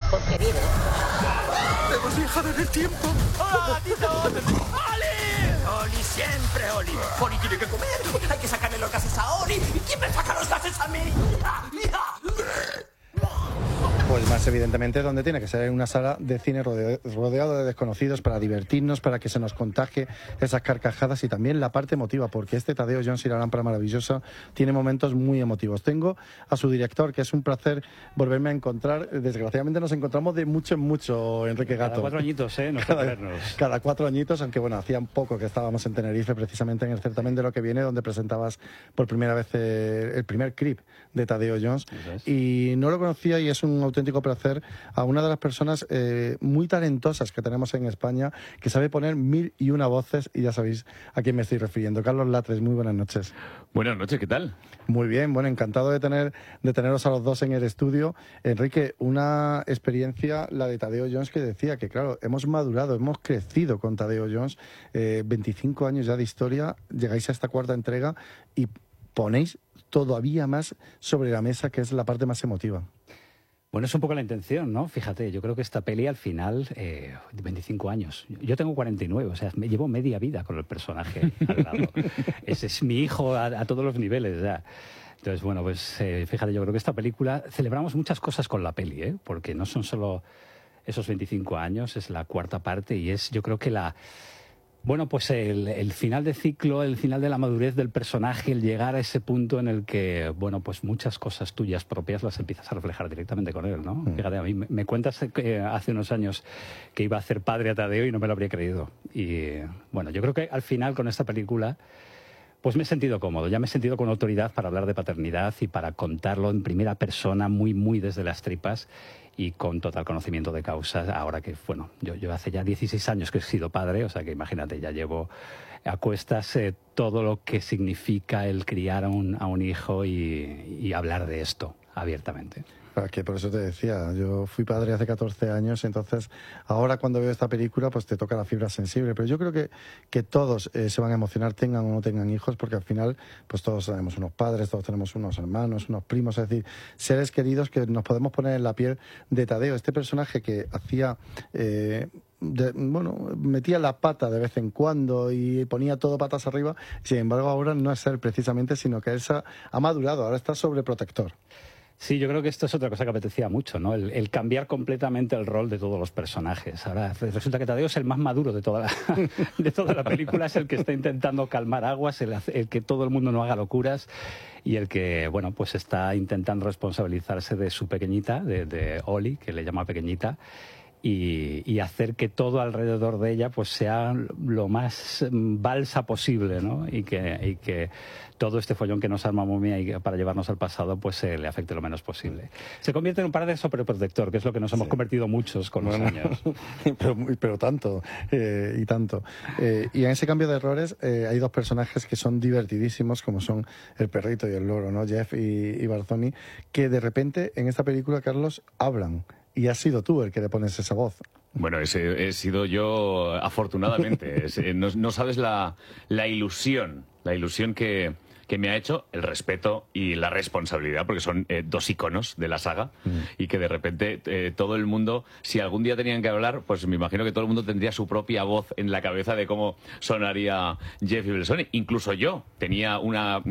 porque vive. Hemos viajado en el tiempo. ¡Hola, Tito! ¡Oli! Oli, siempre Oli. Oli tiene que comer. Hay que sacarle los gases a Oli. ¿Y quién me saca los gases a mí? Pues más evidentemente donde tiene que ser, en una sala de cine rodeado de desconocidos para divertirnos, para que se nos contagie esas carcajadas y también la parte emotiva, porque este Tadeo Jones y la lámpara maravillosa tiene momentos muy emotivos. Tengo a su director, que es un placer volverme a encontrar. Desgraciadamente nos encontramos de mucho en mucho, Enrique Gato. Cada 4 añitos, ¿eh? Cada 4 añitos, aunque bueno, hacía un poco que estábamos en Tenerife, precisamente en el certamen de Lo que viene, donde presentabas por primera vez el primer clip de Tadeo Jones. Y no lo conocía y es un auténtico placer a una de las personas muy talentosas que tenemos en España, que sabe poner 1001 voces, y ya sabéis a quién me estoy refiriendo. Carlos Latres, muy buenas noches. Buenas noches, ¿qué tal? Muy bien, bueno, encantado de teneros a los dos en el estudio. Enrique, una experiencia, la de Tadeo Jones, que decía que, claro, hemos madurado, hemos crecido con Tadeo Jones, 25 años ya de historia, llegáis a esta 4ª entrega y ponéis todavía más sobre la mesa, que es la parte más emotiva. Bueno, es un poco la intención, ¿no? Fíjate, yo creo que esta peli al final, 25 años. Yo tengo 49, o sea, me llevo media vida con el personaje al lado. Ese es mi hijo a todos los niveles ya. Entonces, bueno, pues fíjate, yo creo que esta película, celebramos muchas cosas con la peli, ¿eh? Porque no son solo esos 25 años, es la 4ª parte y es, yo creo que bueno, pues el final de ciclo, el final de la madurez del personaje, el llegar a ese punto en el que, bueno, pues muchas cosas tuyas propias las empiezas a reflejar directamente con él, ¿no? Fíjate, a mí me cuentas que hace unos años que iba a hacer padre a Tadeo y no me lo habría creído. Y, bueno, yo creo que al final con esta película pues me he sentido cómodo, ya me he sentido con autoridad para hablar de paternidad y para contarlo en primera persona, muy, muy desde las tripas y con total conocimiento de causa. Ahora que, bueno, yo hace ya 16 años que he sido padre, o sea que imagínate, ya llevo a cuestas todo lo que significa el criar a un hijo y hablar de esto abiertamente. Que por eso te decía, yo fui padre hace 14 años, entonces ahora cuando veo esta película pues te toca la fibra sensible, pero yo creo que todos se van a emocionar, tengan o no tengan hijos, porque al final pues todos tenemos unos padres, todos tenemos unos hermanos, unos primos, es decir, seres queridos que nos podemos poner en la piel de Tadeo, este personaje que hacía... metía la pata de vez en cuando y ponía todo patas arriba. Sin embargo, ahora no es él precisamente, sino que él ha madurado, ahora está sobreprotector. Sí, yo creo que esto es otra cosa que apetecía mucho, ¿no? El cambiar completamente el rol de todos los personajes. Ahora resulta que Tadeo es el más maduro de toda la película, es el que está intentando calmar aguas, el que todo el mundo no haga locuras y el que, bueno, pues está intentando responsabilizarse de su pequeñita, de Oli, que le llama pequeñita, y hacer que todo alrededor de ella pues sea lo más balsa posible, ¿no? Y que todo este follón que nos arma Momia y para llevarnos al pasado pues le afecte lo menos posible. Se convierte en un padre sobreprotector, que es lo que nos hemos convertido muchos con los años. pero tanto, y tanto. Y en ese cambio de errores hay dos personajes que son divertidísimos, como son el perrito y el loro, ¿no? Jeff y Barzoni, que de repente en esta película, Carlos, hablan. Y has sido tú el que le pones esa voz. Bueno, he sido yo, afortunadamente. No sabes la ilusión que me ha hecho, el respeto y la responsabilidad, porque son dos iconos de la saga, y que de repente todo el mundo, si algún día tenían que hablar, pues me imagino que todo el mundo tendría su propia voz en la cabeza de cómo sonaría Jeff y Belzoni. Incluso yo tenía una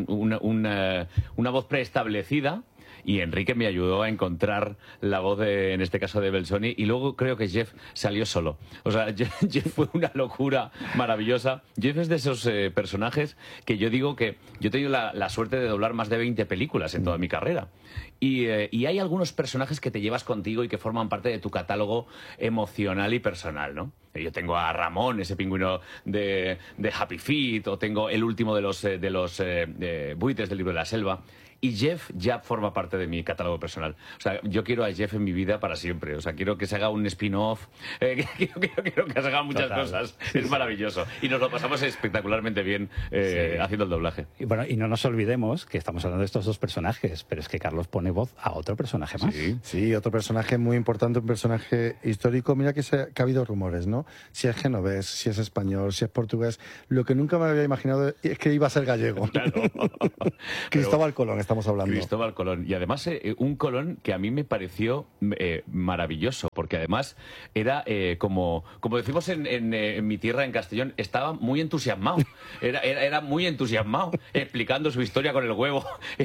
voz preestablecida, y Enrique me ayudó a encontrar la voz, en este caso, de Belzoni, y luego creo que Jeff salió solo. O sea, Jeff fue una locura maravillosa. Jeff es de esos personajes que yo digo que yo he tenido la suerte de doblar más de 20 películas en toda mi carrera. Y hay algunos personajes que te llevas contigo y que forman parte de tu catálogo emocional y personal, ¿no? Yo tengo a Ramón, ese pingüino de Happy Feet, o tengo el último de los buitres del libro de la selva. Y Jeff ya forma parte de mi catálogo personal. O sea, yo quiero a Jeff en mi vida para siempre. O sea, quiero que se haga un spin-off. Quiero que se hagan muchas cosas. Es maravilloso. Y nos lo pasamos espectacularmente bien haciendo el doblaje. Y bueno, y no nos olvidemos que estamos hablando de estos dos personajes, pero es que Carlos pone voz a otro personaje más. Sí, otro personaje muy importante, un personaje histórico. Mira que ha habido rumores, ¿no? Si es genovés, si es español, si es portugués. Lo que nunca me había imaginado es que iba a ser gallego. Claro. Cristóbal Colón. estamos hablando. Cristóbal Colón. Y además un Colón que a mí me pareció maravilloso, porque además era, como decimos en mi tierra, en Castellón, estaba muy entusiasmado. Era muy entusiasmado, explicando su historia con el huevo.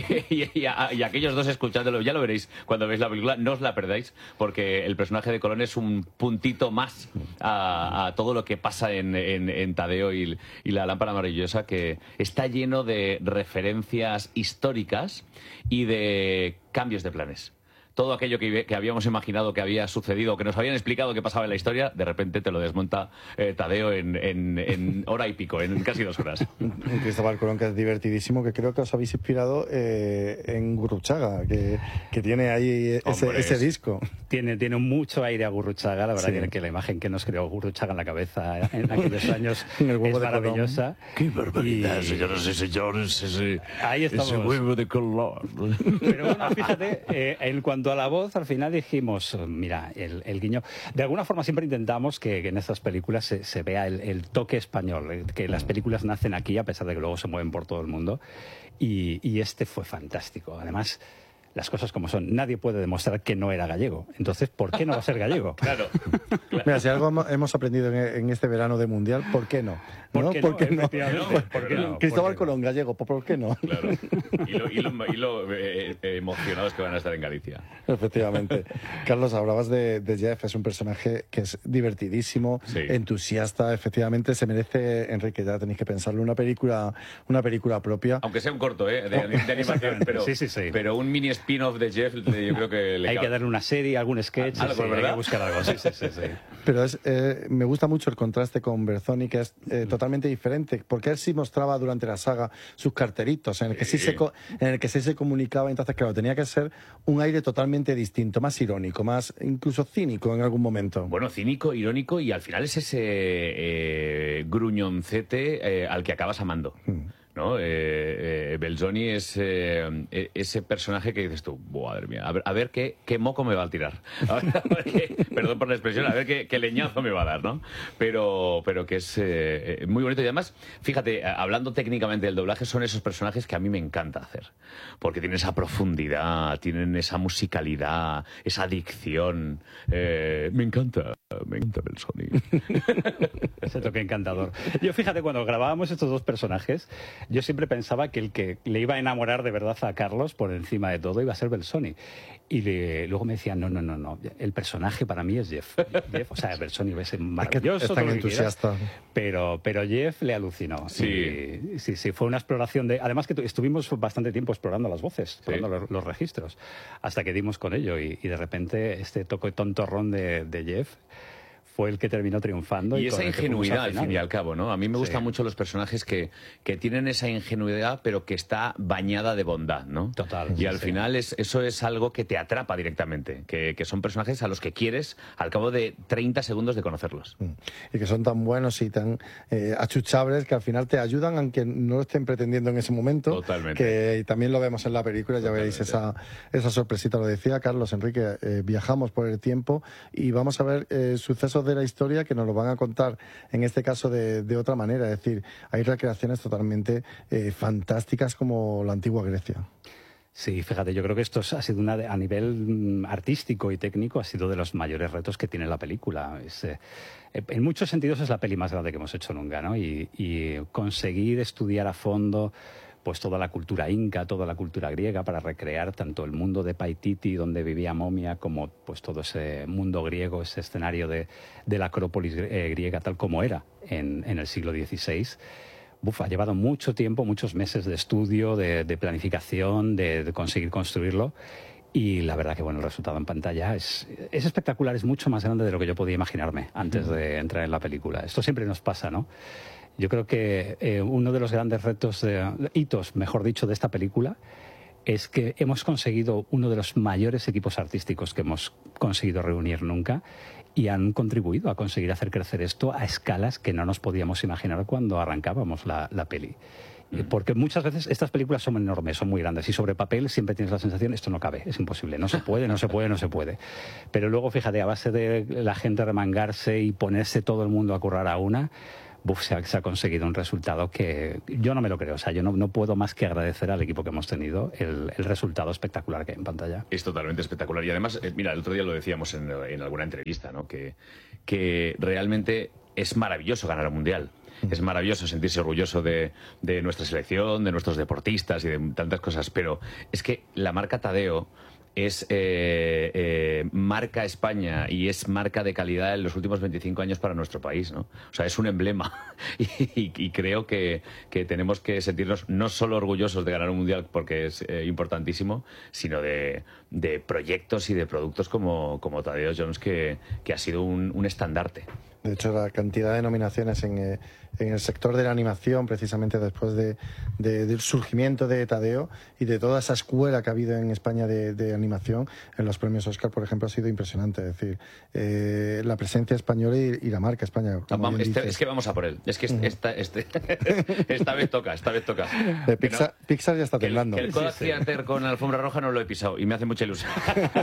y aquellos dos escuchándolo, ya lo veréis cuando veáis la película, no os la perdáis, porque el personaje de Colón es un puntito más a todo lo que pasa en Tadeo y la lámpara maravillosa, que está lleno de referencias históricas y de cambios de planes. Todo aquello que habíamos imaginado que había sucedido, que nos habían explicado que pasaba en la historia, de repente te lo desmonta Tadeo en hora y pico, en casi 2 horas. Un Cristóbal Colón que es divertidísimo, que creo que os habéis inspirado en Gurruchaga, que tiene ahí ese disco. Tiene mucho aire a Gurruchaga, la verdad, Sí. que la imagen que nos creó Gurruchaga en la cabeza en aquellos años El huevo es de maravillosa. ¡Qué barbaridad, Y- señoras y señores! Ahí estamos. Ese huevo de color. Pero bueno, fíjate, en cuanto a la voz, al final dijimos, mira, el guiño. De alguna forma siempre intentamos que en estas películas se vea el toque español, que las películas nacen aquí a pesar de que luego se mueven por todo el mundo. Y este fue fantástico. Además, las cosas como son, nadie puede demostrar que no era gallego. Entonces, ¿por qué no va a ser gallego? Claro. Mira, si algo hemos aprendido en este verano de Mundial, ¿por qué no? ¿Por qué no? ¿Por qué no? Efectivamente, ¿por qué no? Cristóbal ¿Por qué no? Colón, gallego, ¿por qué no? Claro. Y lo emocionados que van a estar en Galicia. Efectivamente. Carlos, hablabas de Jeff, es un personaje que es divertidísimo, Sí. entusiasta, efectivamente se merece, Enrique, ya tenéis que pensarlo, una película propia. Aunque sea un corto, de animación, pero, Sí. pero un mini spin-off de Jeff, yo creo que le Hay cabe. que darle una serie, algún sketch, Algo, sí, hay ¿verdad? que buscar algo. Sí. Pero me gusta mucho el contraste con Berzoni, que es totalmente diferente, porque él sí mostraba durante la saga sus carteritos, en el que sí se comunicaba, entonces claro, tenía que ser un aire totalmente distinto, más irónico, más incluso cínico en algún momento. Bueno, cínico, irónico, y al final es ese gruñoncete al que acabas amando. ¿No? Belzoni es ese personaje que dices tú, madre mía, a ver qué moco me va a tirar. A ver perdón por la expresión, a ver qué leñazo me va a dar, ¿no? Pero que es muy bonito. Y además, fíjate, hablando técnicamente del doblaje, son esos personajes que a mí me encanta hacer. Porque tienen esa profundidad, tienen esa musicalidad, esa dicción. Me encanta Belzoni. Ese toque encantador. Yo, fíjate, cuando grabábamos estos dos personajes, yo siempre pensaba que el que le iba a enamorar de verdad a Carlos por encima de todo iba a ser Belzoni. Y luego me decían, no, el personaje para mí es Jeff. O sea, Belzoni es maravilloso. Es tan todo lo que entusiasta. quieras, pero Jeff le alucinó. Sí. Y sí, fue una exploración de... Además que estuvimos bastante tiempo explorando las voces, explorando los registros, hasta que dimos con ello. Y de repente este toque tontorrón de Jeff fue el que terminó triunfando. Y con esa el que fuimos ingenuidad, al final. fin y al cabo, ¿no? A mí me gustan Sí. mucho los personajes que tienen esa ingenuidad, pero que está bañada de bondad, ¿no? Total, Y al sí. final eso es algo que te atrapa directamente, que son personajes a los que quieres al cabo de 30 segundos de conocerlos. Y que son tan buenos y tan achuchables que al final te ayudan, aunque no lo estén pretendiendo en ese momento. Totalmente. Que también lo vemos en la película, ya veréis esa sorpresita. Lo decía Carlos, Enrique, viajamos por el tiempo y vamos a ver sucesos de la historia que nos lo van a contar, en este caso de otra manera. Es decir, hay recreaciones totalmente fantásticas como la antigua Grecia. Sí, fíjate, yo creo que esto ha sido a nivel artístico y técnico ha sido de los mayores retos que tiene la película. En muchos sentidos es la peli más grande que hemos hecho nunca, ¿no? Y conseguir estudiar a fondo pues toda la cultura inca, toda la cultura griega, para recrear tanto el mundo de Paititi, donde vivía Momia, como pues todo ese mundo griego, ese escenario de la Acrópolis griega tal como era en el siglo XVI. Ha llevado mucho tiempo, muchos meses de estudio, de planificación, de conseguir construirlo. Y la verdad que bueno, el resultado en pantalla es espectacular, es mucho más grande de lo que yo podía imaginarme antes de entrar en la película. Esto siempre nos pasa, ¿no? Yo creo que uno de los grandes hitos, mejor dicho, de esta película es que hemos conseguido uno de los mayores equipos artísticos que hemos conseguido reunir nunca y han contribuido a conseguir hacer crecer esto a escalas que no nos podíamos imaginar cuando arrancábamos la peli. Porque muchas veces estas películas son enormes, son muy grandes y sobre papel siempre tienes la sensación esto no cabe, es imposible, no se puede. Pero luego, fíjate, a base de la gente remangarse y ponerse todo el mundo a currar a una, se ha conseguido un resultado que yo no me lo creo. O sea, yo no puedo más que agradecer al equipo que hemos tenido el resultado espectacular que hay en pantalla. Es totalmente espectacular. Y además, mira, el otro día lo decíamos en alguna entrevista, ¿no? Que realmente es maravilloso ganar un mundial. Es maravilloso sentirse orgulloso de nuestra selección, de nuestros deportistas y de tantas cosas. Pero es que la marca Tadeo es marca España y es marca de calidad en los últimos 25 años para nuestro país, ¿no? O sea, es un emblema y creo que tenemos que sentirnos no solo orgullosos de ganar un mundial porque es importantísimo, sino de proyectos y de productos como Tadeo Jones, que ha sido un estandarte. De hecho, la cantidad de nominaciones en el sector de la animación, precisamente después del surgimiento de Tadeo y de toda esa escuela que ha habido en España de animación, en los premios Oscar, por ejemplo, ha sido impresionante. Es decir, la presencia española y la marca España. Es que vamos a por él. Es que esta vez toca. Pixar ya está temblando. Que el Kodak Theater con la alfombra roja no lo he pisado y me hace mucha ilusión.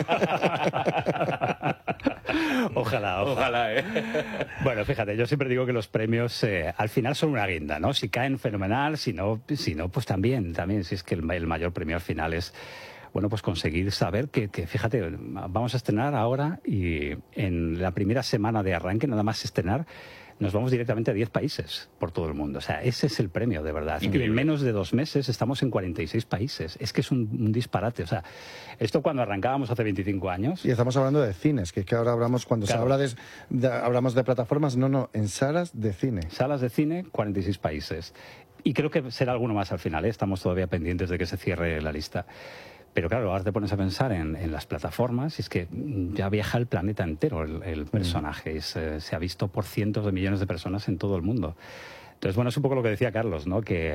Ojalá. Bueno, fíjate, yo siempre digo que los premios al final son una guinda, ¿no? Si caen, fenomenal, si no pues también, si es que el mayor premio al final es, bueno, pues conseguir saber que, fíjate, vamos a estrenar ahora y en la primera semana de arranque, nada más estrenar, nos vamos directamente a 10 países por todo el mundo. O sea, ese es el premio, de verdad. Y en menos de 2 meses estamos en 46 países. Es que es un disparate. O sea, esto cuando arrancábamos hace 25 años... Y estamos hablando de cines, que es que ahora hablamos, cuando se habla hablamos de plataformas, en salas de cine. Salas de cine, 46 países. Y creo que será alguno más al final, ¿eh? Estamos todavía pendientes de que se cierre la lista. Pero claro, ahora te pones a pensar en las plataformas y es que ya viaja el planeta entero el personaje. Se ha visto por cientos de millones de personas en todo el mundo. Entonces, bueno, es un poco lo que decía Carlos, ¿no? Que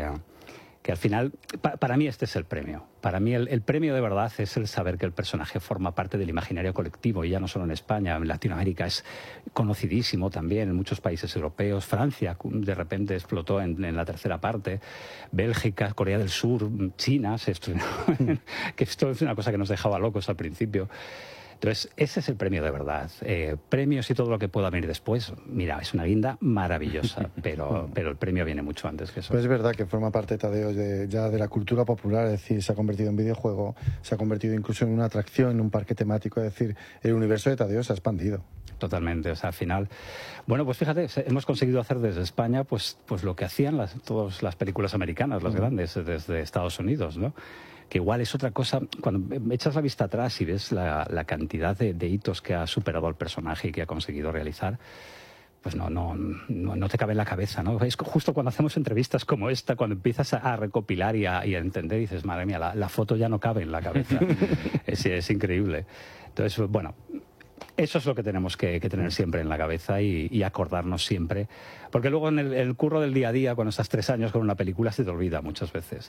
al final, para mí este es el premio. Para mí el premio de verdad es el saber que el personaje forma parte del imaginario colectivo, y ya no solo en España, en Latinoamérica es conocidísimo también, en muchos países europeos. Francia de repente explotó en la tercera parte, Bélgica, Corea del Sur, China se estrenó, que esto es una cosa que nos dejaba locos al principio. Entonces, ese es el premio de verdad. Premios y todo lo que pueda venir después, mira, es una guinda maravillosa, pero el premio viene mucho antes que eso. Pues es verdad que forma parte, Tadeo, ya de la cultura popular, es decir, se ha convertido en videojuego, se ha convertido incluso en una atracción, en un parque temático, es decir, el universo de Tadeo se ha expandido. Totalmente, o sea, al final... Bueno, pues fíjate, hemos conseguido hacer desde España pues lo que hacían todas las películas americanas, las grandes, desde Estados Unidos, ¿no? Que igual es otra cosa, cuando echas la vista atrás y ves la cantidad de hitos que ha superado el personaje y que ha conseguido realizar, pues no te cabe en la cabeza, ¿no? Es justo cuando hacemos entrevistas como esta, cuando empiezas a recopilar y a entender, dices, madre mía, la foto ya no cabe en la cabeza. es increíble. Entonces, bueno... Eso es lo que tenemos que tener siempre en la cabeza y acordarnos siempre. Porque luego en el curro del día a día, cuando estás 3 años con una película, se te olvida muchas veces.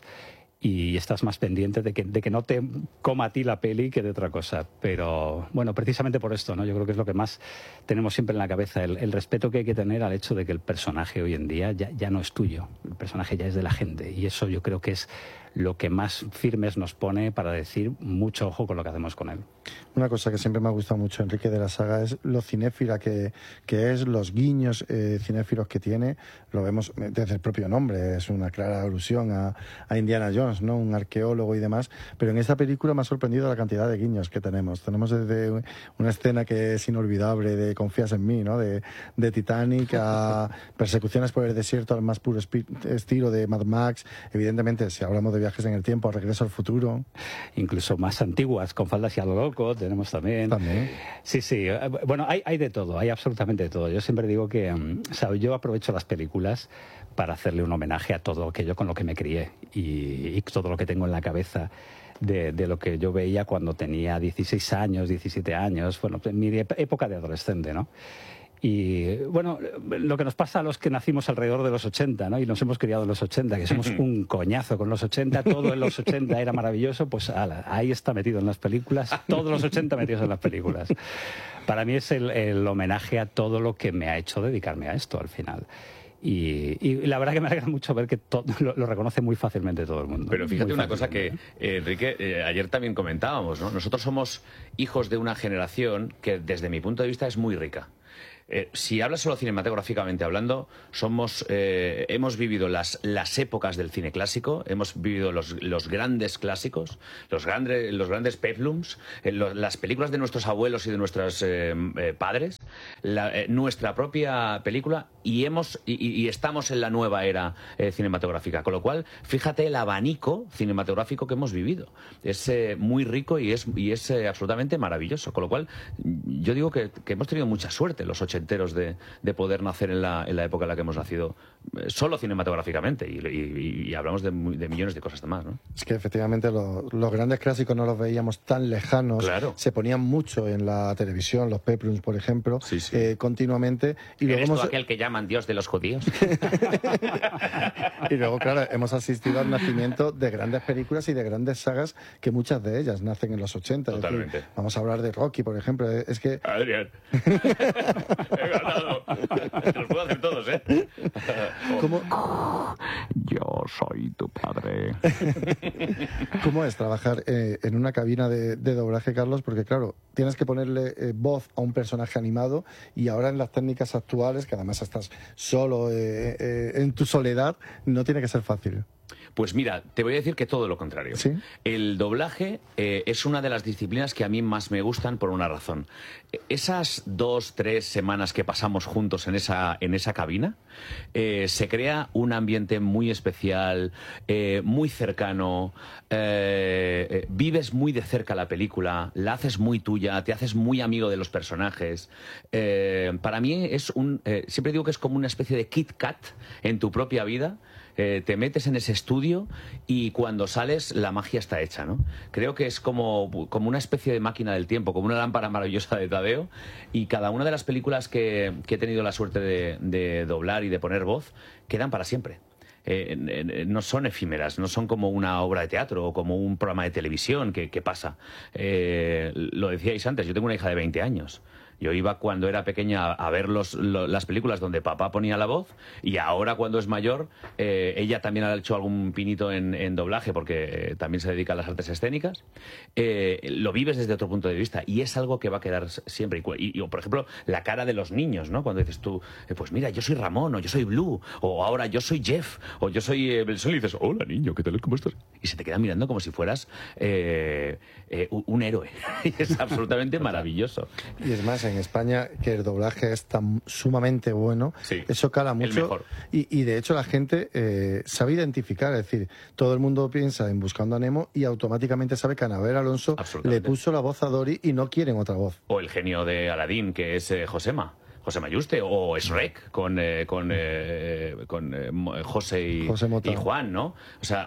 Y estás más pendiente de que no te coma a ti la peli que de otra cosa. Pero, bueno, precisamente por esto, ¿no? Yo creo que es lo que más tenemos siempre en la cabeza, el respeto que hay que tener al hecho de que el personaje hoy en día ya no es tuyo. El personaje ya es de la gente. Y eso yo creo que es lo que más firmes nos pone para decir mucho ojo con lo que hacemos con él. Una cosa que siempre me ha gustado mucho, Enrique, de la saga es lo cinéfila que es, los guiños cinéfilos que tiene. Lo vemos desde el propio nombre, es una clara alusión a Indiana Jones, ¿no? Un arqueólogo y demás. Pero en esta película me ha sorprendido la cantidad de guiños que tenemos. Tenemos desde una escena que es inolvidable de Confías en mí, ¿no? De Titanic, a persecuciones por el desierto al más puro estilo de Mad Max. Evidentemente, si hablamos de viajes en el tiempo, Regreso al futuro. Incluso más antiguas, con Faldas y a lo loco, tenemos también. Sí. Bueno, hay de todo, hay absolutamente de todo. Yo siempre digo que yo aprovecho las películas para hacerle un homenaje a todo aquello con lo que me crié y todo lo que tengo en la cabeza de lo que yo veía cuando tenía 16 años, 17 años, bueno, en mi época de adolescente, ¿no? Y bueno, lo que nos pasa a los que nacimos alrededor de los 80, ¿no? Y nos hemos criado en los 80, que somos un coñazo con los 80, todo en los 80 era maravilloso, pues ahí está metido en las películas, todos los 80 metidos en las películas. Para mí es el homenaje a todo lo que me ha hecho dedicarme a esto al final. Y la verdad que me alegra mucho ver que lo reconoce muy fácilmente todo el mundo. Pero fíjate una cosa que, Enrique, ayer también comentábamos, ¿no? Nosotros somos hijos de una generación que, desde mi punto de vista, es muy rica. Si hablas solo cinematográficamente hablando, hemos vivido las épocas del cine clásico, hemos vivido los grandes clásicos, los grandes peplums, las películas de nuestros abuelos y de nuestros padres, nuestra propia película, y estamos en la nueva era cinematográfica. Con lo cual, fíjate el abanico cinematográfico que hemos vivido. Es muy rico y es absolutamente maravilloso. Con lo cual, yo digo que hemos tenido mucha suerte los ochenteros de poder nacer en la época en la que hemos nacido, solo cinematográficamente, y hablamos de millones de cosas más, ¿no? Es que efectivamente los grandes clásicos no los veíamos tan lejanos. Claro. Se ponían mucho en la televisión, los peplums, por ejemplo, continuamente. Y luego ¿Eres tú aquel que llaman Dios de los judíos? Y luego, claro, hemos asistido al nacimiento de grandes películas y de grandes sagas, que muchas de ellas nacen en los 80. Totalmente. Es decir, vamos a hablar de Rocky, por ejemplo. Es que... Adrián. He ganado. Te los puedo hacer todos, ¿eh? ¿Cómo, Yo soy tu padre. ¿Cómo es trabajar en una cabina de doblaje, Carlos? Porque, claro, tienes que ponerle voz a un personaje animado, y ahora en las técnicas actuales, que además estás solo en tu soledad, no tiene que ser fácil. Pues mira, te voy a decir que todo lo contrario. ¿Sí? El doblaje es una de las disciplinas que a mí más me gustan por una razón. Esas 2-3 semanas que pasamos juntos en esa cabina, se crea un ambiente muy especial, muy cercano, vives muy de cerca la película, la haces muy tuya, te haces muy amigo de los personajes. Para mí siempre digo que es como una especie de Kit Kat en tu propia vida. Te metes en ese estudio y cuando sales la magia está hecha, ¿no? Creo que es como una especie de máquina del tiempo, como una lámpara maravillosa de Tadeo, y cada una de las películas que he tenido la suerte de doblar y de poner voz quedan para siempre. No son efímeras, no son como una obra de teatro o como un programa de televisión que pasa. Lo decíais antes, yo tengo una hija de 20 años. Yo iba cuando era pequeña a ver las películas donde papá ponía la voz, y ahora cuando es mayor, ella también ha hecho algún pinito en doblaje, porque también se dedica a las artes escénicas. Lo vives desde otro punto de vista y es algo que va a quedar siempre. Y por ejemplo, la cara de los niños, ¿no? Cuando dices tú, pues mira, yo soy Ramón, o yo soy Blue, o ahora yo soy Jeff, o yo soy Belson, y dices, hola niño, ¿qué tal? ¿Cómo estás? Y se te queda mirando como si fueras un héroe. Y es absolutamente maravilloso. Y es más, en España, que el doblaje es tan sumamente bueno, Sí, eso cala el mucho. mejor. Y de hecho la gente sabe identificar, es decir, todo el mundo piensa en Buscando a Nemo y automáticamente sabe que Anabel Alonso le puso la voz a Dory y no quieren otra voz. O el genio de Aladín, que es Josema Yuste, o Shrek con José y Juan, ¿no? O sea,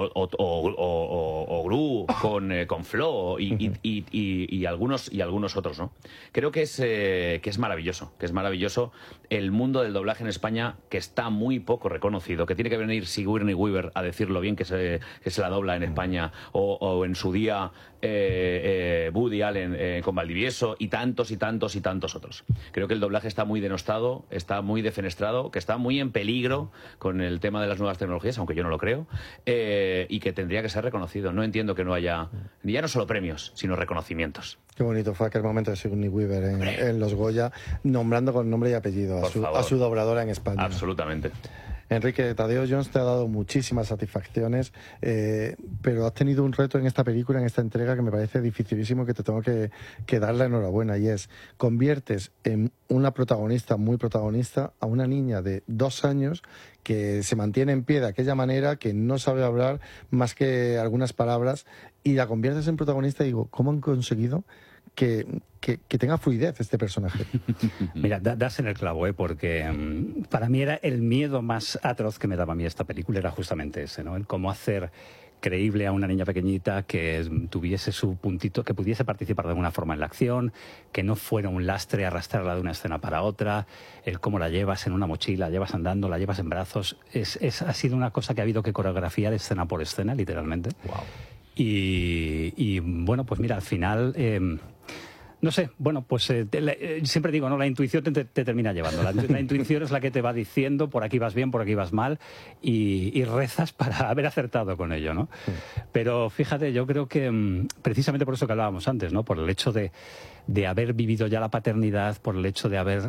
o Gru con Flo y algunos otros, ¿no? Creo que es maravilloso, el mundo del doblaje en España, que está muy poco reconocido, que tiene que venir Sigourney Weaver a decir lo bien que se la dobla en España, o en su día Woody Allen con Valdivieso, y tantos otros. Creo que el doblaje está muy denostado, está muy defenestrado, que está muy en peligro con el tema de las nuevas tecnologías, aunque yo no lo creo, y que tendría que ser reconocido. No entiendo que no haya, ya no solo premios, sino reconocimientos. Qué bonito fue aquel momento de Sigourney Weaver en Los Goya, nombrando con nombre y apellido a su dobladora en España. Absolutamente. Enrique, Tadeo Jones te ha dado muchísimas satisfacciones, pero has tenido un reto en esta película, en esta entrega, que me parece dificilísimo, que te tengo que dar la enhorabuena, y es: conviertes en una protagonista, muy protagonista, a una niña de 2 años que se mantiene en pie de aquella manera, que no sabe hablar más que algunas palabras, y la conviertes en protagonista. Y digo, ¿cómo han conseguido que tenga fluidez este personaje? Mira, das en el clavo, porque para mí era el miedo más atroz que me daba a mí esta película, era justamente ese, ¿no? El cómo hacer creíble a una niña pequeñita que tuviese su puntito, que pudiese participar de alguna forma en la acción, que no fuera un lastre arrastrarla de una escena para otra, el cómo la llevas en una mochila, la llevas andando, la llevas en brazos. Ha sido una cosa que ha habido que coreografiar escena por escena, literalmente. Wow. Y bueno, pues mira, al final No sé, bueno, pues siempre digo, ¿no? La intuición te termina llevando. La intuición es la que te va diciendo por aquí vas bien, por aquí vas mal, y rezas para haber acertado con ello, ¿no? Sí. Pero fíjate, yo creo que precisamente por eso que hablábamos antes, ¿no? Por el hecho de haber vivido ya la paternidad, por el hecho de haber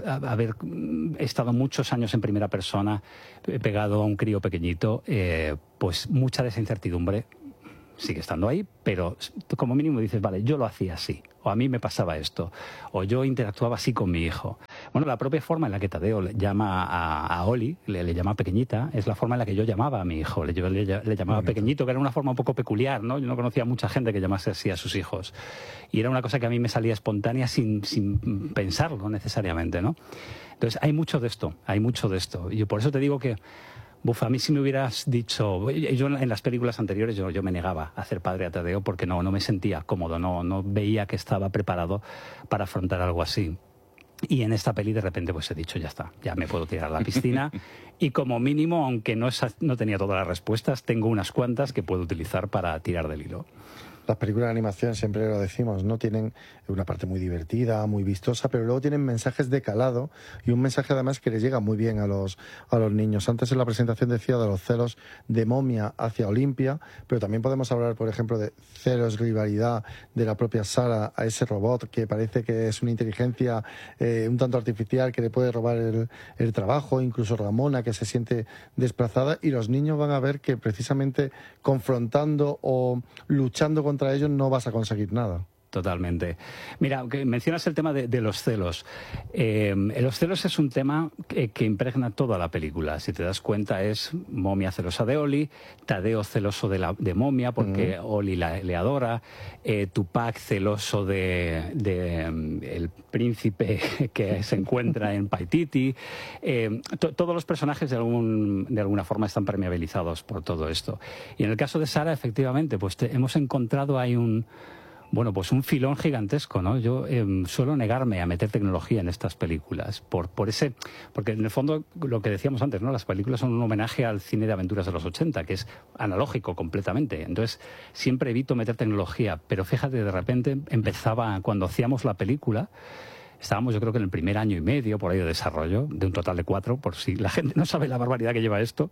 estado muchos años en primera persona, pegado a un crío pequeñito, pues mucha de esa incertidumbre sigue estando ahí, pero como mínimo dices, vale, yo lo hacía así, o a mí me pasaba esto, o yo interactuaba así con mi hijo. Bueno, la propia forma en la que Tadeo le llama a Oli, le llama pequeñita, es la forma en la que yo llamaba a mi hijo, le llamaba pequeñito, que era una forma un poco peculiar, ¿no? Yo no conocía a mucha gente que llamase así a sus hijos, y era una cosa que a mí me salía espontánea sin pensarlo necesariamente, ¿no? Entonces hay mucho de esto, y por eso te digo que a mí si me hubieras dicho... Yo en las películas anteriores yo me negaba a hacer padre a Tadeo porque no me sentía cómodo, no veía que estaba preparado para afrontar algo así. Y en esta peli de repente pues he dicho, ya está, ya me puedo tirar a la piscina y como mínimo, aunque no tenía todas las respuestas, tengo unas cuantas que puedo utilizar para tirar del hilo. Las películas de animación, siempre lo decimos, ¿no? Tienen una parte muy divertida, muy vistosa, pero luego tienen mensajes de calado y un mensaje además que les llega muy bien a los niños. Antes en la presentación decía de los celos de Momia hacia Olimpia, pero también podemos hablar, por ejemplo, de celos, rivalidad de la propia Sara a ese robot que parece que es una inteligencia un tanto artificial que le puede robar el trabajo, incluso Ramona que se siente desplazada, y los niños van a ver que precisamente confrontando o luchando contra ellos no vas a conseguir nada. Totalmente. Mira, que mencionas el tema de los celos. Los celos es un tema que impregna toda la película. Si te das cuenta, es Momia celosa de Oli, Tadeo celoso de Momia porque Oli le adora, Tupac celoso de el príncipe que se encuentra en Paititi. Todos los personajes de alguna forma están permeabilizados por todo esto. Y en el caso de Sara, efectivamente, pues hemos encontrado ahí un filón gigantesco, ¿no? Yo suelo negarme a meter tecnología en estas películas, porque en el fondo, lo que decíamos antes, ¿no? Las películas son un homenaje al cine de aventuras de los 80, que es analógico completamente. Entonces, siempre evito meter tecnología, pero fíjate, de repente cuando hacíamos la película, estábamos yo creo que en el primer año y medio, por ahí de desarrollo, de un total de 4, por si la gente no sabe la barbaridad que lleva esto,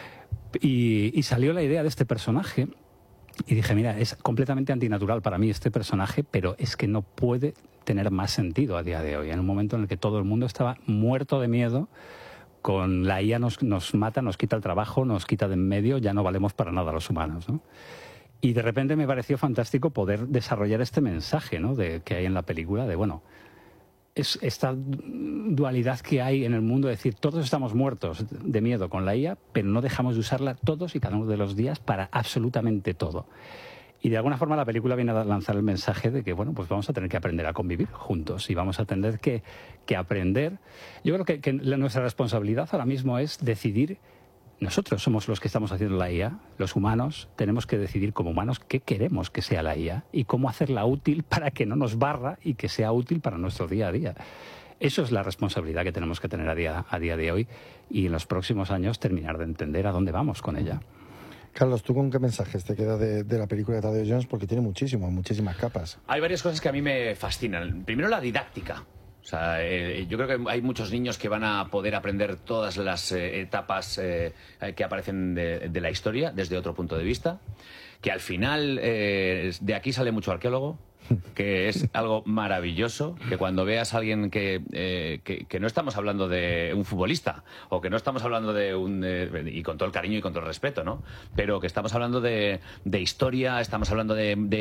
y salió la idea de este personaje. Y dije, mira, es completamente antinatural para mí este personaje, pero es que no puede tener más sentido a día de hoy. En un momento en el que todo el mundo estaba muerto de miedo, con la IA nos mata, nos quita el trabajo, nos quita de en medio, ya no valemos para nada los humanos, ¿no? Y de repente me pareció fantástico poder desarrollar este mensaje, ¿no? Que hay en la película, de es esta dualidad que hay en el mundo, de decir, todos estamos muertos de miedo con la IA, pero no dejamos de usarla todos y cada uno de los días para absolutamente todo. Y de alguna forma la película viene a lanzar el mensaje de que, pues vamos a tener que aprender a convivir juntos y vamos a tener que aprender. Yo creo que nuestra responsabilidad ahora mismo es decidir. Nosotros somos los que estamos haciendo la IA, los humanos, tenemos que decidir como humanos qué queremos que sea la IA y cómo hacerla útil para que no nos barra y que sea útil para nuestro día a día. Eso es la responsabilidad que tenemos que tener a día de hoy y en los próximos años terminar de entender a dónde vamos con ella. Carlos, ¿tú con qué mensajes te queda de la película de Tadeo Jones? Porque tiene muchísimas capas. Hay varias cosas que a mí me fascinan. Primero, la didáctica. O sea, yo creo que hay muchos niños que van a poder aprender todas las etapas que aparecen de la historia desde otro punto de vista. Que al final de aquí sale mucho arqueólogo, que es algo maravilloso, que cuando veas a alguien que no estamos hablando de un futbolista, o que no estamos hablando y con todo el cariño y con todo el respeto, ¿no? Pero que estamos hablando de historia, estamos hablando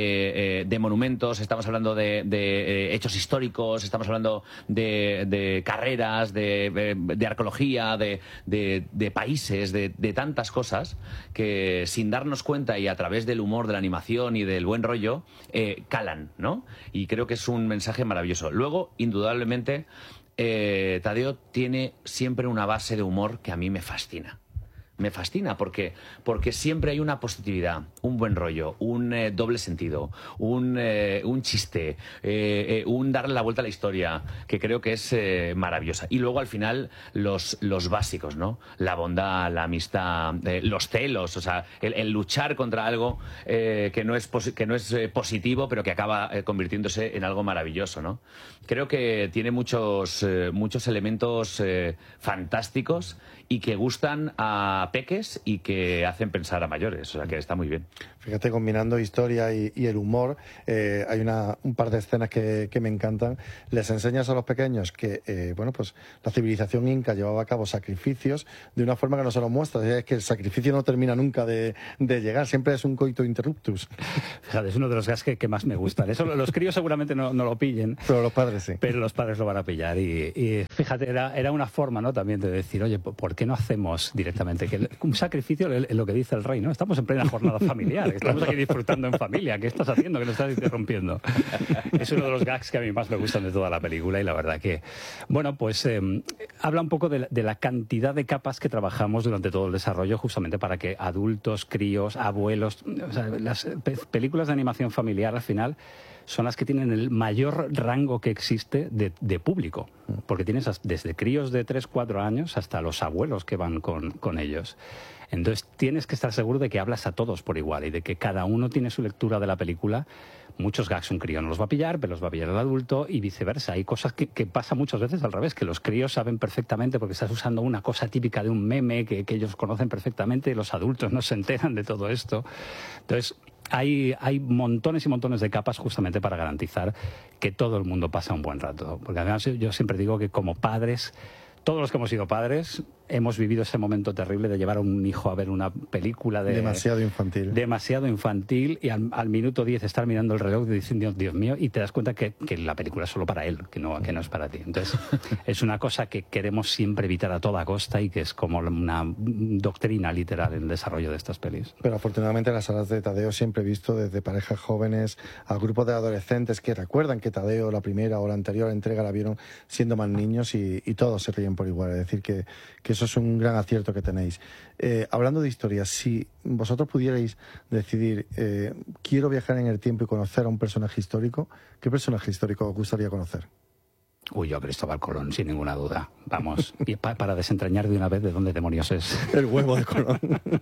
de monumentos, estamos hablando de hechos históricos, estamos hablando de carreras, de arqueología, de países, de tantas cosas, que sin darnos cuenta y a través del humor, de la animación y del buen rollo, calan, ¿no? Y creo que es un mensaje maravilloso. Luego, indudablemente, Tadeo tiene siempre una base de humor que a mí me fascina. Me fascina porque siempre hay una positividad, un buen rollo, un doble sentido, un chiste, un darle la vuelta a la historia, que creo que es maravillosa. Y luego al final los básicos, ¿no? La bondad, la amistad, los celos, o sea, el luchar contra algo que no es positivo, pero que acaba convirtiéndose en algo maravilloso, ¿no? Creo que tiene muchos elementos fantásticos y que gustan a peques y que hacen pensar a mayores, o sea que está muy bien. Fíjate, combinando historia y el humor, hay un par de escenas que me encantan. Les enseñas a los pequeños que, bueno, pues la civilización inca llevaba a cabo sacrificios de una forma que no se los muestra. Es que el sacrificio no termina nunca de llegar, siempre es un coito interruptus. Fíjate, es uno de los gags que más me gustan. Eso los críos seguramente no lo pillen. Pero los padres sí. Pero los padres lo van a pillar. Y fíjate, era una forma, ¿no?, también de decir, oye, ¿por qué no hacemos directamente que un sacrificio es lo que dice el rey, ¿no? Estamos en plena jornada familiar, estamos aquí disfrutando en familia. ¿Qué estás haciendo? ¿Qué nos estás interrumpiendo? Es uno de los gags que a mí más me gustan de toda la película y la verdad que, bueno, pues habla un poco de la cantidad de capas que trabajamos durante todo el desarrollo justamente para que adultos, críos, abuelos, o sea, las películas de animación familiar al final son las que tienen el mayor rango que existe de público, porque tienes desde críos de 3, 4 años hasta los abuelos que van con ellos. Entonces tienes que estar seguro de que hablas a todos por igual y de que cada uno tiene su lectura de la película. Muchos gags un crío no los va a pillar, pero los va a pillar el adulto y viceversa. Hay cosas que pasa muchas veces al revés, que los críos saben perfectamente porque estás usando una cosa típica de un meme que ellos conocen perfectamente y los adultos no se enteran de todo esto. Entonces hay montones y montones de capas justamente para garantizar que todo el mundo pasa un buen rato. Porque además yo siempre digo que como padres, todos los que hemos sido padres, hemos vivido ese momento terrible de llevar a un hijo a ver una película demasiado infantil. Demasiado infantil y al minuto 10 estar mirando el reloj y diciendo, Dios mío, y te das cuenta que la película es solo para él, que no es para ti. Entonces, es una cosa que queremos siempre evitar a toda costa y que es como una doctrina literal en el desarrollo de estas pelis. Pero afortunadamente en las salas de Tadeo siempre he visto desde parejas jóvenes a grupos de adolescentes que recuerdan que Tadeo, la primera o la anterior entrega, la vieron siendo más niños y todos se ríen por igual. Es decir, que eso es un gran acierto que tenéis. Hablando de historias, si vosotros pudierais decidir, quiero viajar en el tiempo y conocer a un personaje histórico, ¿qué personaje histórico os gustaría conocer? Uy, yo Cristóbal Colón, sin ninguna duda. Vamos, y para desentrañar de una vez de dónde demonios es. El huevo de Colón.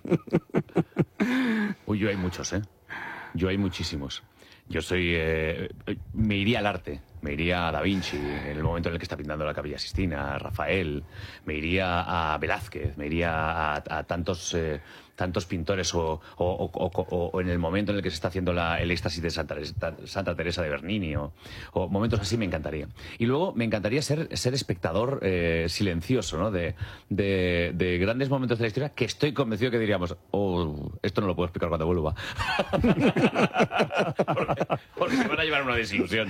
Uy, yo hay muchos, ¿eh? Yo hay muchísimos. Yo me iría al arte, me iría a Da Vinci, en el momento en el que está pintando la Capilla Sistina, a Rafael, me iría a Velázquez, me iría a tantos pintores o en el momento en el que se está haciendo el éxtasis de Santa Teresa de Bernini o momentos así me encantaría. Y luego me encantaría ser espectador silencioso, ¿no? de grandes momentos de la historia que estoy convencido que diríamos, esto no lo puedo explicar cuando vuelva. porque se van a llevar una desilusión.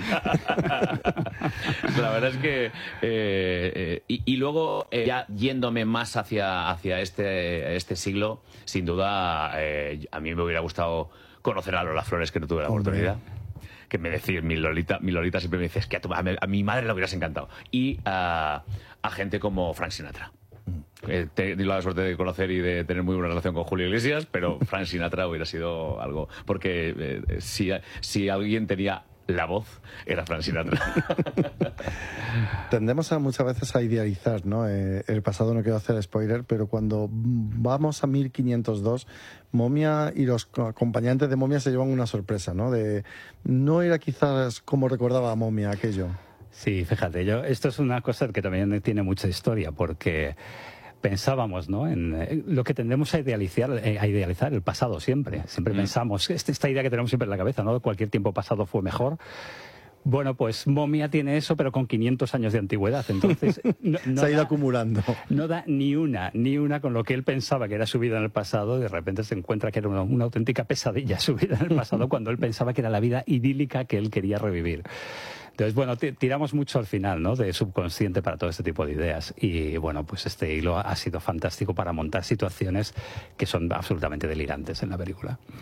La verdad es que y luego ya yéndome más hacia este siglo, sin duda a mí me hubiera gustado conocer a Lola Flores, que no tuve la oportunidad. Que me decía, mi Lolita siempre me dice, es que a mi madre le hubieras encantado. Y a gente como Frank Sinatra. He tenido la suerte de conocer y de tener muy buena relación con Julio Iglesias, pero Frank Sinatra hubiera sido algo, porque si alguien tenía la voz, era Frank Sinatra. Tendemos muchas veces a idealizar, ¿no? El pasado, no quiero hacer spoiler, pero cuando vamos a 1502, Momia y los acompañantes de Momia se llevan una sorpresa, ¿no? No era quizás como recordaba a Momia aquello. Sí, fíjate, esto es una cosa que también tiene mucha historia, porque pensábamos, ¿no?, en lo que tendemos a idealizar el pasado siempre. Siempre pensamos, esta idea que tenemos siempre en la cabeza, ¿no?, cualquier tiempo pasado fue mejor. Bueno, pues Momia tiene eso, pero con 500 años de antigüedad. Entonces no se ha ido acumulando. No da ni una con lo que él pensaba que era su vida en el pasado. De repente se encuentra que era una auténtica pesadilla su vida en el pasado, cuando él pensaba que era la vida idílica que él quería revivir. Entonces, bueno, tiramos mucho al final, ¿no?, de subconsciente para todo este tipo de ideas. Y, bueno, pues este hilo ha sido fantástico para montar situaciones que son absolutamente delirantes en la película.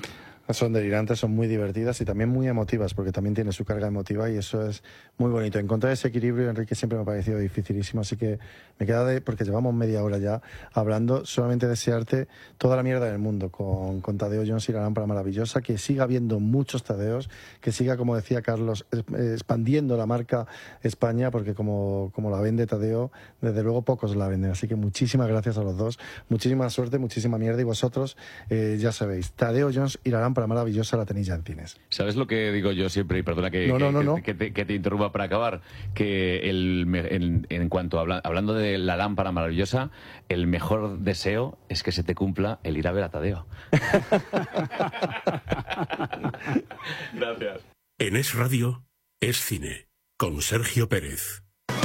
Son delirantes, son muy divertidas y también muy emotivas, porque también tiene su carga emotiva y eso es muy bonito. Encontrar ese equilibrio, Enrique, siempre me ha parecido dificilísimo, así que me queda porque llevamos media hora ya hablando, solamente desearte toda la mierda del mundo con Tadeo Jones y la lámpara maravillosa, que siga habiendo muchos Tadeos, que siga, como decía Carlos, expandiendo la marca España, porque como la vende Tadeo, desde luego pocos la venden. Así que muchísimas gracias a los dos, muchísima suerte, muchísima mierda, y vosotros ya sabéis, Tadeo Jones y la lámpara maravillosa la tenéis ya en cines. ¿Sabes lo que digo yo siempre? Y perdona que te interrumpa para acabar, que en cuanto hablando de la lámpara maravillosa, el mejor deseo es que se te cumpla el ir a ver a Tadeo. Gracias. En Es Radio, Es Cine, con Sergio Pérez.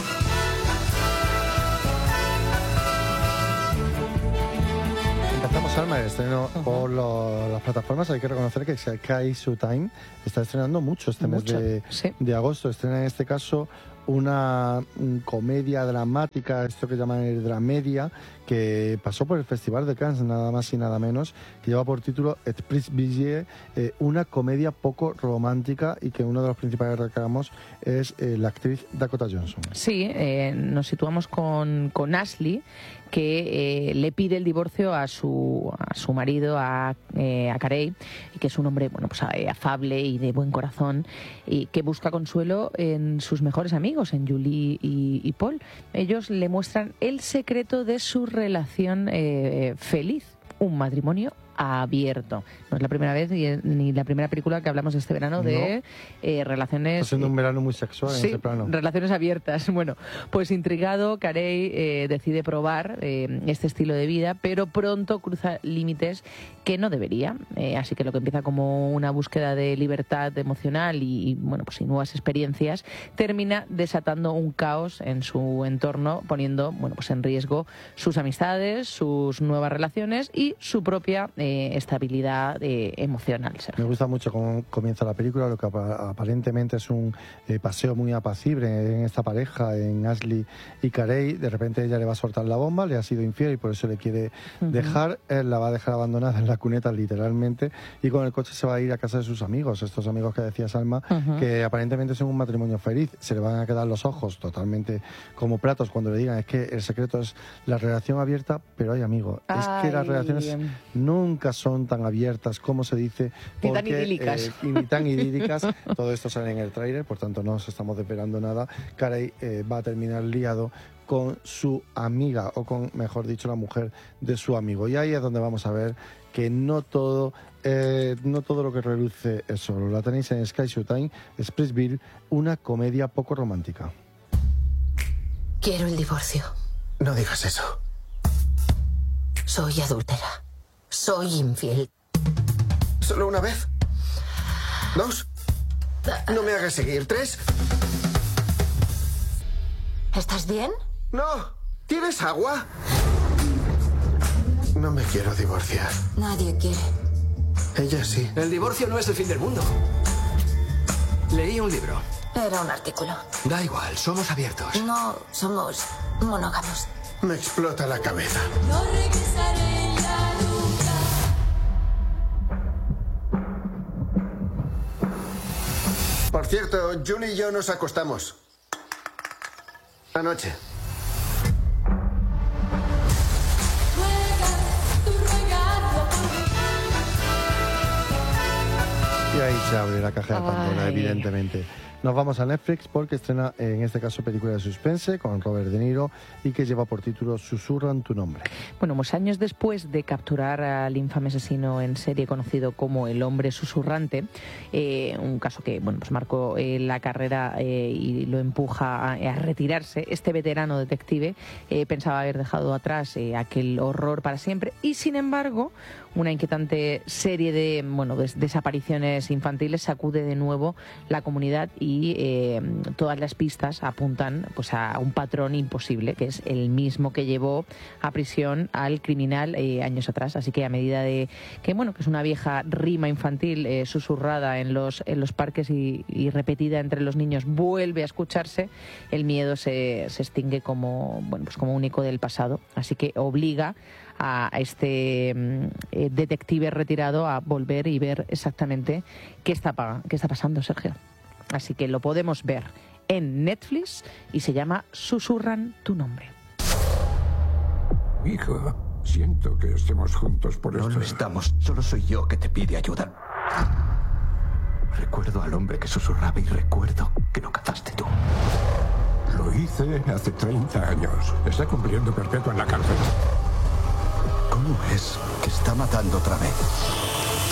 Empezamos, Alma, el estreno por las plataformas. Hay que reconocer que Sky Showtime está estrenando mucho este mes de agosto. Estrena en este caso una comedia dramática, esto que llaman el dramedia, que pasó por el Festival de Cannes, nada más y nada menos, que lleva por título Esprit Billet, una comedia poco romántica, y que uno de los principales reclamos es la actriz Dakota Johnson. Sí, nos situamos con Ashley, que le pide el divorcio a su marido, a Carey, que es un hombre afable y de buen corazón, y que busca consuelo en sus mejores amigos, en Julie y Paul. Ellos le muestran el secreto de su relación feliz, un matrimonio abierto. No es la primera vez ni la primera película que hablamos este verano de relaciones... Está siendo un verano muy sexual en ese plano. Relaciones abiertas. Bueno, pues intrigado, Carey decide probar este estilo de vida, pero pronto cruza límites que no debería. Así que lo que empieza como una búsqueda de libertad emocional y nuevas experiencias, termina desatando un caos en su entorno, poniendo en riesgo sus amistades, sus nuevas relaciones y su propia estabilidad emocional. Sergio. Me gusta mucho cómo comienza la película, lo que aparentemente es un paseo muy apacible en esta pareja, en Ashley y Carey. De repente ella le va a soltar la bomba, le ha sido infiel y por eso le quiere dejar. Él la va a dejar abandonada en la cuneta, literalmente, y con el coche se va a ir a casa de sus amigos, estos amigos que decía Salma, que aparentemente son un matrimonio feliz. Se le van a quedar los ojos totalmente como platos cuando le digan es que el secreto es la relación abierta, pero hay amigos. Es que las relaciones nunca son tan abiertas como se dice, ni tan idílicas. Ni tan idílicas. Todo esto sale en el tráiler, por tanto no nos estamos desvelando nada. Carey va a terminar liado con su amiga, o con, mejor dicho, la mujer de su amigo. Y ahí es donde vamos a ver que no todo lo que reluce es solo. La tenéis en Sky Showtime, Splitsville, una comedia poco romántica. Quiero el divorcio. No digas eso. Soy adúltera. Soy infiel. ¿Solo una vez? ¿2? No me hagas seguir. 3. ¿Estás bien? No. ¿Tienes agua? No me quiero divorciar. Nadie quiere. Ella sí. El divorcio no es el fin del mundo. Leí un libro. Era un artículo. Da igual, somos abiertos. No somos monógamos. Me explota la cabeza. No regresaré ya nunca. Por cierto, Julie y yo nos acostamos anoche. Y ahí se abre la caja de Pandora, evidentemente. Nos vamos a Netflix porque estrena, en este caso, película de suspense con Robert De Niro y que lleva por título Susurran tu nombre. Bueno, pues años después de capturar al infame asesino en serie conocido como el hombre susurrante, un caso que marcó la carrera y lo empuja a retirarse, este veterano detective pensaba haber dejado atrás aquel horror para siempre, y sin embargo una inquietante serie de desapariciones infantiles sacude de nuevo la comunidad y y todas las pistas apuntan pues a un patrón imposible, que es el mismo que llevó a prisión al criminal años atrás. Así que a medida de que, bueno, que es una vieja rima infantil susurrada en los parques y repetida entre los niños, vuelve a escucharse, el miedo se extingue como, bueno, pues como un eco del pasado. Así que obliga a este detective retirado a volver y ver exactamente qué está pasando, Sergio. Así que lo podemos ver en Netflix y se llama Susurran tu nombre. Hijo, siento que estemos juntos por esto. No lo estamos, solo soy yo que te pide ayuda. Recuerdo al hombre que susurraba y recuerdo que lo cazaste tú. Lo hice hace 30 años. Está cumpliendo perpetua en la cárcel. ¿Cómo es que está matando otra vez?